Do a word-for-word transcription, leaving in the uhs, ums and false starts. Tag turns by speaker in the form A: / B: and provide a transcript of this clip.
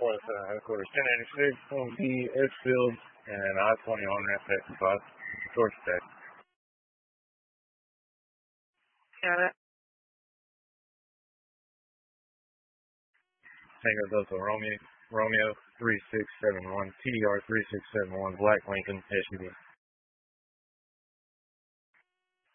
A: Headquarters, uh, headquarters ten eighty-six, will be Edgefield and I twenty on that second spot, Georgia Tech.
B: Got it.
A: Tango Delta Romeo, Romeo three six seven one, T D R three six seven one, Black Lincoln, S U V.